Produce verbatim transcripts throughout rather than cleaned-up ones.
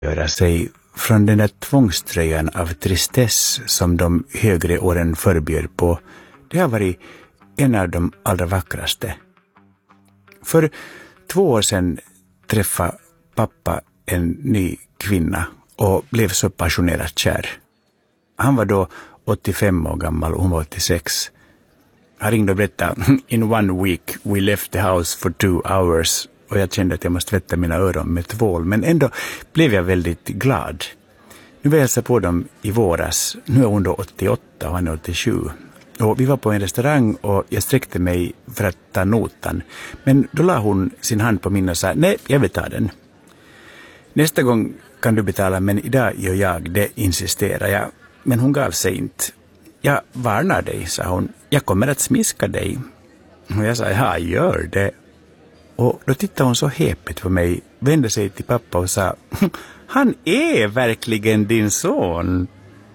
göra sig från den där tvångströjan av tristess som de högre åren förbjöd på, det har varit en av de allra vackraste. För två år sedan träffade pappa en ny kvinna och blev så passionerat kär. Han var då åttiofem år gammal och hon var åttiosex. Han ringde och berättade, in one week we left the house for two hours. Och jag kände att jag måste tvätta mina öron med tvål. Men ändå blev jag väldigt glad. Nu var jag hälsa på dem i våras. Nu är hon då åttioåtta och han är åttiosju. Och vi var på en restaurang och jag sträckte mig för att ta notan. Men då la hon sin hand på min och sa, nej, jag vill ta den. Nästa gång kan du betala, men idag gör jag det, insisterar jag. Men hon gav sig inte. Jag varnar dig, sa hon. Jag kommer att smiska dig. Och jag sa, ja, gör det. Och då tittade hon så häpet på mig, vände sig till pappa och sa, han är verkligen din son.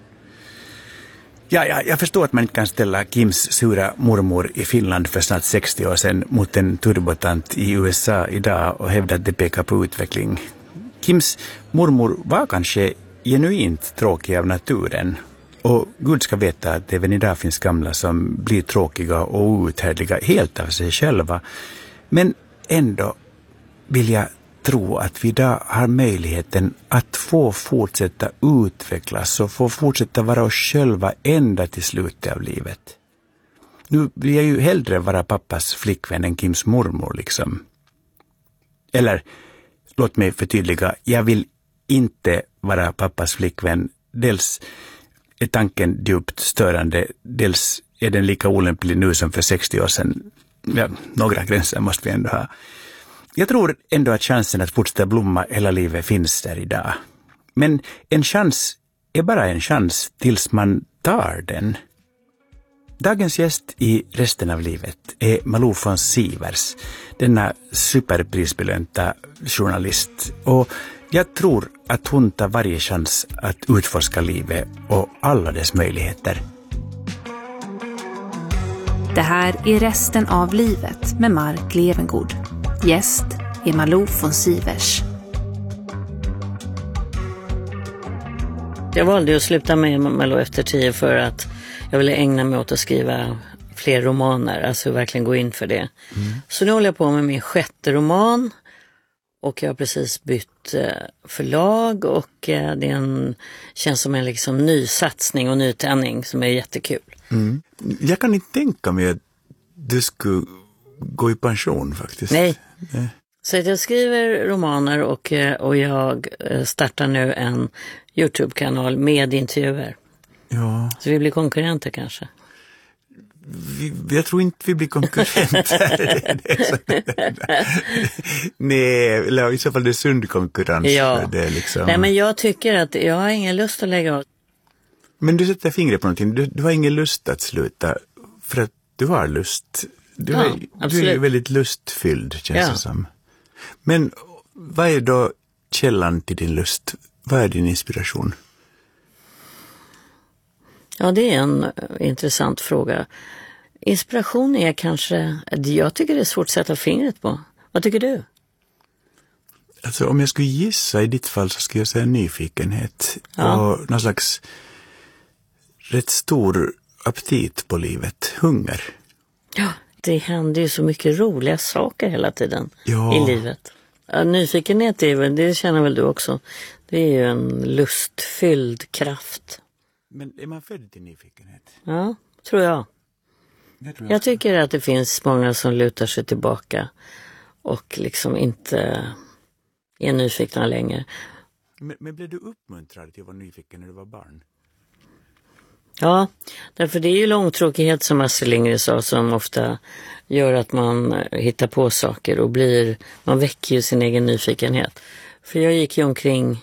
Ja, ja, jag förstår att man inte kan ställa Kims sura mormor i Finland för snart sextio år sedan mot en turbotant i U S A idag och hävda att det pekar på utveckling. Kims mormor var kanske genuint tråkig av naturen. Och Gud ska veta att även idag finns gamla som blir tråkiga och outhärdliga helt av sig själva. Men ändå vill jag tro att vi idag har möjligheten att få fortsätta utvecklas och få fortsätta vara oss själva ända till slutet av livet. Nu vill jag ju hellre vara pappas flickvän än Kims mormor liksom. Eller, låt mig förtydliga, jag vill inte vara pappas flickvän. Dels är tanken djupt störande, dels är den lika olämplig nu som för sextio år sedan. Ja, några gränser måste vi ändå ha. Jag tror ändå att chansen att fortsätta blomma hela livet finns där idag. Men en chans är bara en chans tills man tar den. Dagens gäst i resten av livet är Malou von Sivers, denna superprisbelönta journalist. Och jag tror att hon tar varje chans att utforska livet och alla dess möjligheter. Det här är resten av livet med Mark Levengood. Gäst är Malou von Sivers. Jag valde att sluta med Malou efter tio för att jag ville ägna mig åt att skriva fler romaner. Alltså verkligen gå in för det. Mm. Så nu håller jag på med min sjätte roman. Och jag har precis bytt förlag och det är en, känns som en liksom ny satsning och nytändning som är jättekul. Mm. Jag kan inte tänka mig att du skulle gå i pension faktiskt. Nej. Nej. Så att jag skriver romaner och, och jag startar nu en YouTube-kanal med intervjuer. Ja. Så vi blir konkurrenter kanske. Vi, jag tror inte vi blir konkurrenter. Nej, eller i så fall det är sund konkurrens. Ja. För det liksom. Nej, men jag tycker att jag har ingen lust att lägga av. Men du sätter fingret på någonting. Du, du har ingen lust att sluta för att du har lust. Du, ja, är, du är väldigt lustfylld, känns ja. det som. Men vad är då källan till din lust? Vad är din inspiration? Ja, det är en intressant fråga. Inspiration är kanske, jag tycker det är svårt att sätta fingret på. Vad tycker du? Alltså om jag skulle gissa i ditt fall så skulle jag säga nyfikenhet. Ja. Och någon slags rätt stor aptit på livet, hunger. Ja, det händer ju så mycket roliga saker hela tiden ja. i livet. Ja, nyfikenhet är väl, det känner väl du också. Det är ju en lustfylld kraft. Men är man född till nyfikenhet? Ja, tror jag. jag, tror jag, jag tycker att det finns många som lutar sig tillbaka och liksom inte är nyfikna längre. Men, men blev du uppmuntrad till att vara nyfiken när du var barn? Ja, därför det är ju långtråkighet som Astrid Lindgren sa som ofta gör att man hittar på saker och blir, man väcker ju sin egen nyfikenhet. För jag gick ju omkring